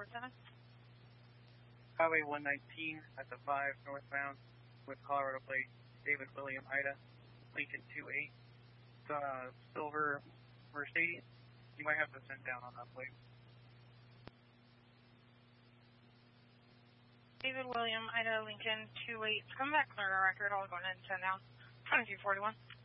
7. Highway 119 at the 5 northbound with Colorado plate David William Ida, Lincoln 28. Silver Mercedes. You might have to send down on that plate. David William Ida, Lincoln 28. Come back, clear the record. I'll go ahead and send down 2241.